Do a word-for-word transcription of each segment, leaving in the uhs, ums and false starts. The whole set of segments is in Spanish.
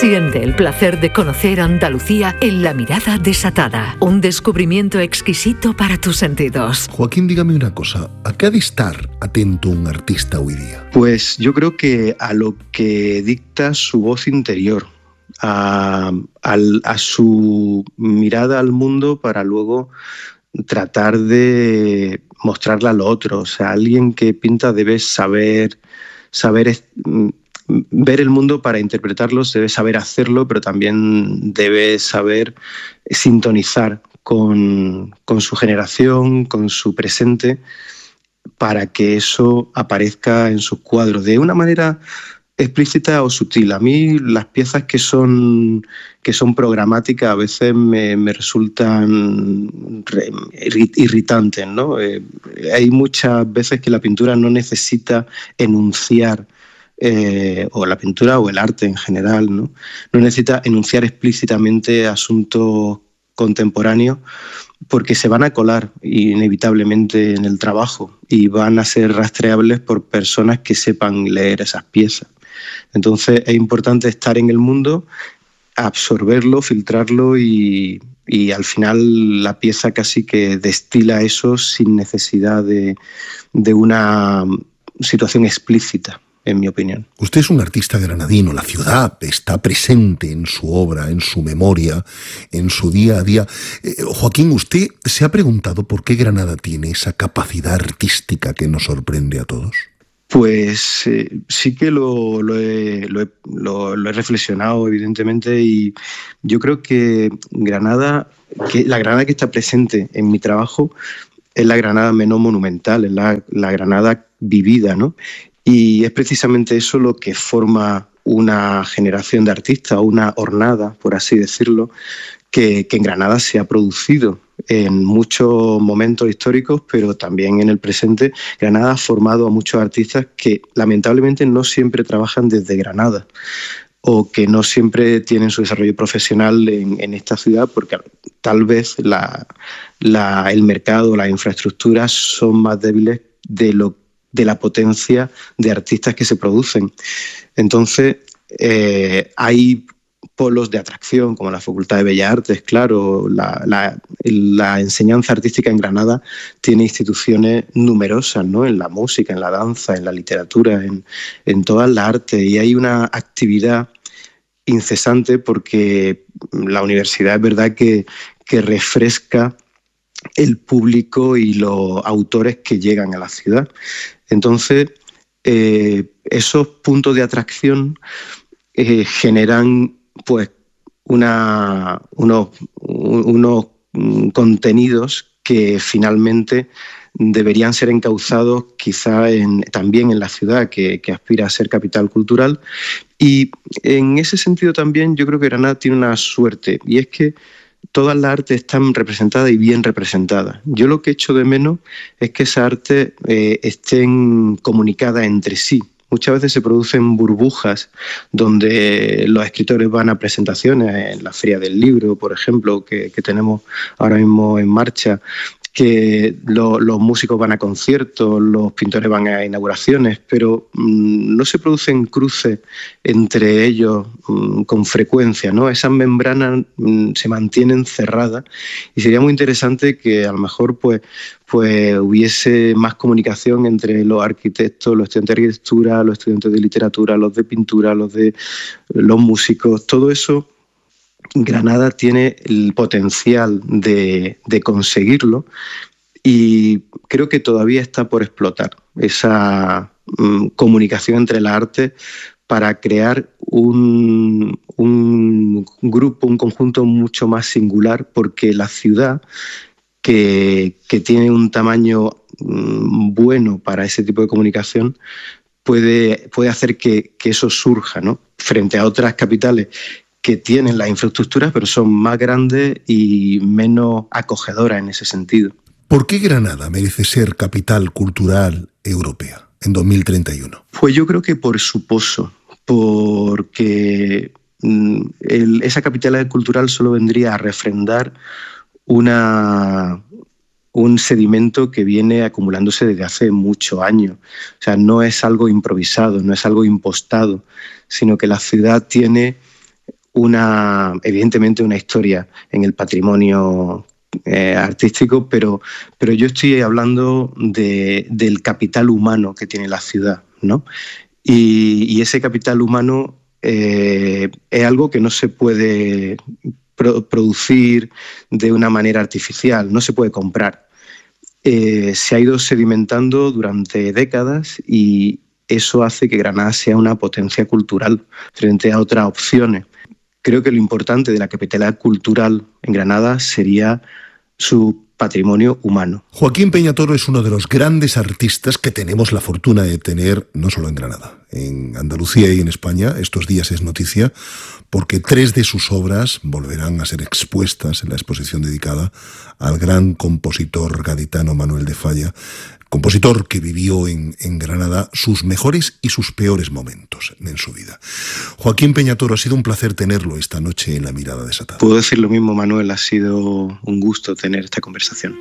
Siente el placer de conocer Andalucía en La Mirada Desatada. Un descubrimiento exquisito para tus sentidos. Joaquín, dígame una cosa. ¿A qué ha de estar atento un artista hoy día? Pues yo creo que a lo que dicta su voz interior, a, a, a su mirada al mundo para luego tratar de mostrarla a lo otro. O sea, alguien que pinta debe saber, saber ver el mundo para interpretarlo, debe saber hacerlo, pero también debe saber sintonizar con, con su generación, con su presente, para que eso aparezca en sus cuadros de una manera explícita o sutil. A mí las piezas que son, que son programáticas a veces me, me resultan irritantes, ¿no? Eh, hay muchas veces que la pintura no necesita enunciar, eh, o la pintura o el arte en general, ¿no? No necesita enunciar explícitamente asuntos contemporáneos, porque se van a colar inevitablemente en el trabajo y van a ser rastreables por personas que sepan leer esas piezas. Entonces es importante estar en el mundo, absorberlo, filtrarlo y, y al final la pieza casi que destila eso sin necesidad de, de una situación explícita, en mi opinión. Usted es un artista granadino, la ciudad está presente en su obra, en su memoria, en su día a día. Eh, Joaquín, ¿usted se ha preguntado por qué Granada tiene esa capacidad artística que nos sorprende a todos? Pues eh, sí que lo, lo, he, lo, he, lo, lo he reflexionado, evidentemente, y yo creo que Granada, que la Granada que está presente en mi trabajo es la Granada menos monumental, es la, la Granada vivida, ¿no? Y es precisamente eso lo que forma una generación de artistas, una hornada, por así decirlo, que, que en Granada se ha producido en muchos momentos históricos, pero también en el presente. Granada ha formado a muchos artistas que lamentablemente no siempre trabajan desde Granada o que no siempre tienen su desarrollo profesional en, en esta ciudad, porque tal vez la, la, el mercado, las infraestructuras son más débiles de lo de la potencia de artistas que se producen. Entonces, eh, hay polos de atracción, como la Facultad de Bellas Artes, claro, la, la, la enseñanza artística en Granada tiene instituciones numerosas, ¿no? En la música, en la danza, en la literatura, en, en todas las artes, y hay una actividad incesante porque la universidad es verdad que, que refresca el público y los autores que llegan a la ciudad. Entonces, eh, esos puntos de atracción eh, generan pues una, unos, unos contenidos que finalmente deberían ser encauzados quizá en, también en la ciudad que, que aspira a ser capital cultural. Y en ese sentido también yo creo que Granada tiene una suerte, y es que todas las artes están representadas y bien representadas. Yo lo que echo de menos es que esas artes eh, estén comunicadas entre sí. Muchas veces se producen burbujas donde los escritores van a presentaciones, en la Feria del Libro, por ejemplo, que, que tenemos ahora mismo en marcha, que lo, los músicos van a conciertos, los pintores van a inauguraciones, pero mmm, no se producen cruces entre ellos mmm, con frecuencia, ¿no? Esas membranas mmm, se mantienen cerradas, y sería muy interesante que a lo mejor pues, pues hubiese más comunicación entre los arquitectos, los estudiantes de arquitectura, los estudiantes de literatura, los de pintura, los de los músicos, todo eso. Granada tiene el potencial de, de conseguirlo, y creo que todavía está por explotar esa um, comunicación entre las artes para crear un, un grupo, un conjunto mucho más singular, porque la ciudad, que, que tiene un tamaño um, bueno para ese tipo de comunicación, puede, puede hacer que, que eso surja, ¿no? Frente a otras capitales que tienen las infraestructuras, pero son más grandes y menos acogedoras en ese sentido. ¿Por qué Granada merece ser capital cultural europea en dos mil treinta y uno? Pues yo creo que por su pozo, porque el, esa capital cultural solo vendría a refrendar una, un sedimento que viene acumulándose desde hace muchos años. O sea, no es algo improvisado, no es algo impostado, sino que la ciudad tiene una, evidentemente una historia en el patrimonio eh, artístico, pero, pero yo estoy hablando de, del capital humano que tiene la ciudad, ¿no? Y, y ese capital humano eh, es algo que no se puede pro- producir de una manera artificial, no se puede comprar. Eh, se ha ido sedimentando durante décadas y eso hace que Granada sea una potencia cultural frente a otras opciones. Creo que lo importante de la capitalidad cultural en Granada sería su patrimonio humano. Joaquín Peñatoro es uno de los grandes artistas que tenemos la fortuna de tener no solo en Granada, en Andalucía y en España. Estos días es noticia porque tres de sus obras volverán a ser expuestas en la exposición dedicada al gran compositor gaditano Manuel de Falla, compositor que vivió en, en Granada sus mejores y sus peores momentos en su vida. Joaquín Peñatoro, ha sido un placer tenerlo esta noche en La Mirada Desatada. Puedo decir lo mismo, Manuel, ha sido un gusto tener esta conversación.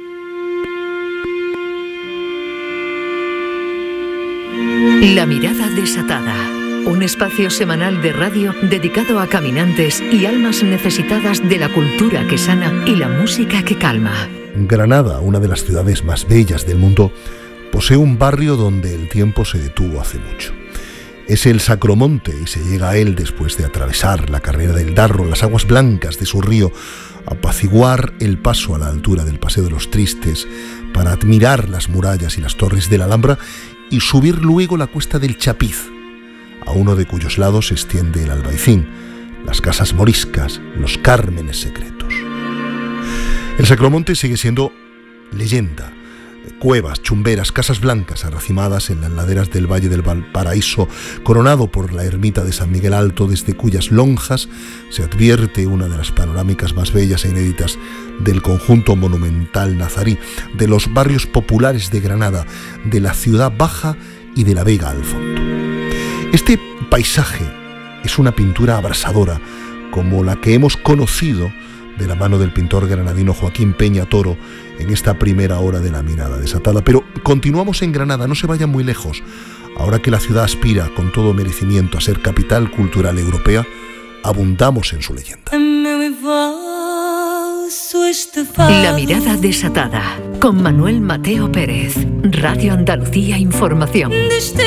La Mirada Desatada, un espacio semanal de radio dedicado a caminantes y almas necesitadas de la cultura que sana y la música que calma. Granada, una de las ciudades más bellas del mundo, posee un barrio donde el tiempo se detuvo hace mucho. Es el Sacromonte y se llega a él después de atravesar la carrera del Darro, las aguas blancas de su río, apaciguar el paso a la altura del Paseo de los Tristes para admirar las murallas y las torres de la Alhambra y subir luego la cuesta del Chapiz, a uno de cuyos lados se extiende el Albaicín, las casas moriscas, los cármenes secretos. El Sacromonte sigue siendo leyenda. Cuevas, chumberas, casas blancas arracimadas en las laderas del Valle del Valparaíso, coronado por la ermita de San Miguel Alto, desde cuyas lonjas se advierte una de las panorámicas más bellas e inéditas del conjunto monumental nazarí, de los barrios populares de Granada, de la ciudad baja y de la Vega al fondo. Este paisaje es una pintura abrasadora, como la que hemos conocido de la mano del pintor granadino Joaquín Peñatoro en esta primera hora de La Mirada Desatada. Pero continuamos en Granada, no se vayan muy lejos. Ahora que la ciudad aspira con todo merecimiento a ser capital cultural europea, abundamos en su leyenda. La Mirada Desatada, con Manuel Mateo Pérez, Radio Andalucía Información.